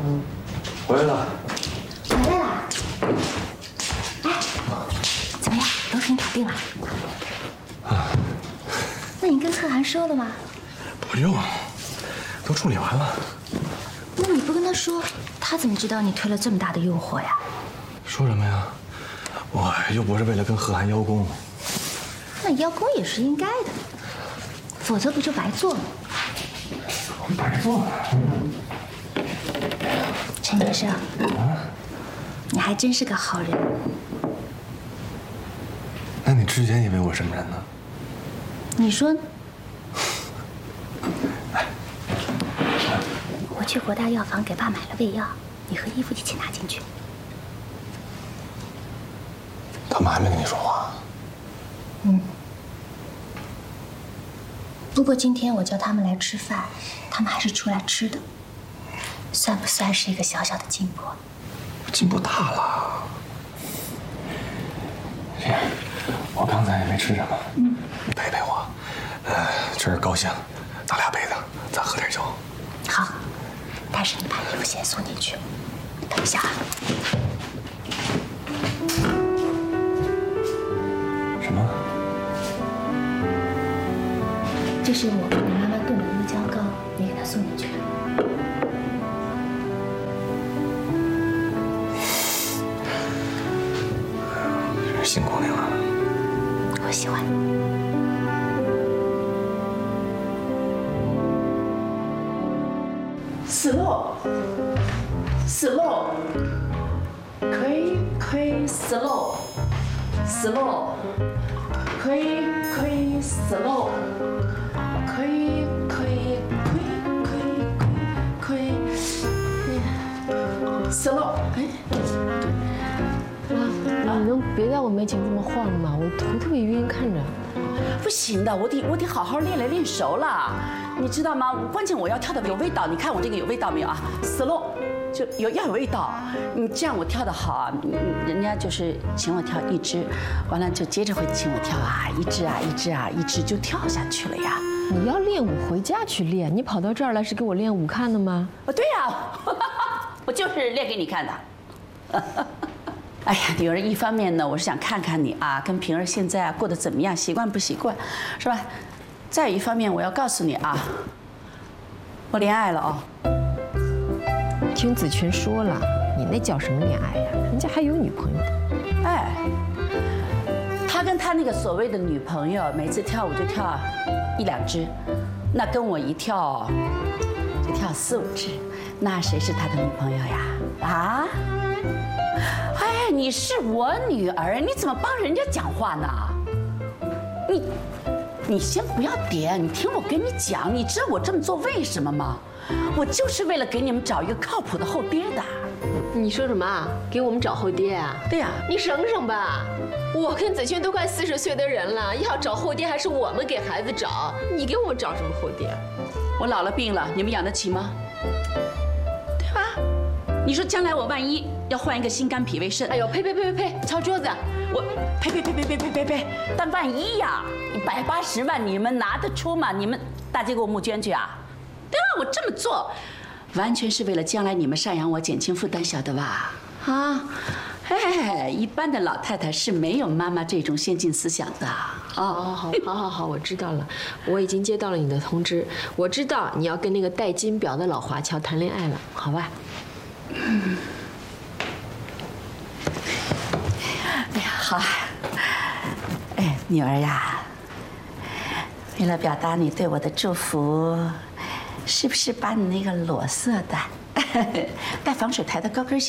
回来了。 回来啦！哎，怎么样？都给你搞定了？那你跟贺涵说了吗？ 不用，都处理完了。 那你不跟他说，他怎么知道你推了这么大的诱惑呀？ 说什么呀？我又不是为了跟贺涵邀功。 那邀功也是应该的，否则不就白做了？ 我白做了。 陈先生，你还真是个好人。 那你之前以为我什么人呢？ 你说？我去国大药房给爸买了胃药，你和衣服一起拿进去。 他们还没跟你说话？ 不过今天我叫他们来吃饭，他们还是出来吃的，算不算是一个小小的进步？ 进步大了。我刚才也没吃什么，你陪陪我。今儿高兴，拿俩杯子，咱喝点酒。 好，但是你把衣服先送进去，等一下啊。 什么？ 这是我给你妈妈炖的阿胶糕，你给她送进去。 辛苦你了。 我喜欢。 slow，可以 slow，可以 slow，可以 slow， 哎， 妈，你能别在我面前这么晃吗？我头特别晕，看着。 不行的，我得好好练熟了，你知道吗？关键我要跳的有味道，你看我这个有味道没有啊 ？slow 就要有味道，你这样我跳的好啊，人家就是请我跳一支，完了就接着会请我跳啊，一支就跳下去了呀。 你要练舞回家去练，你跑到这儿来是给我练舞看的吗？ 对呀，我就是练给你看的。哎呀，女儿，一方面呢，我是想看看你啊，跟平儿现在啊过得怎么样，习惯不习惯，是吧？再一方面，我要告诉你啊，我恋爱了哦。 听子群说了，你那叫什么恋爱呀？人家还有女朋友的。 哎，他跟他那个所谓的女朋友，每次跳舞就跳1、2支，那跟我一跳就跳4、5支，那谁是他的女朋友呀？啊？哎，你是我女儿，你怎么帮人家讲话呢？你先不要点，你听我跟你讲，你知道我这么做为什么吗？我就是为了给你们找一个靠谱的后爹的。 你说什么啊？给我们找后爹啊？ 对呀， 你省省吧。我跟子轩都快40岁的人了，要找后爹还是我们给孩子找？你给我们找什么后爹？ 我老了病了，你们养得起吗？对吧？你说将来我万一要换一个心肝脾胃肾， 哎呦，呸！敲桌子！ 我呸！但万一呀，180万你们拿得出吗？你们大街给我募捐去啊？对吧？我这么做，完全是为了将来你们赡养我，减轻负担，晓得吧？啊，哎，一般的老太太是没有妈妈这种先进思想的。 好，我知道了，我已经接到了你的通知，我知道你要跟那个戴金表的老华侨谈恋爱了，好吧？ 哎呀，好。哎，女儿呀，为了表达你对我的祝福，是不是把你那个裸色的带防水台的高跟鞋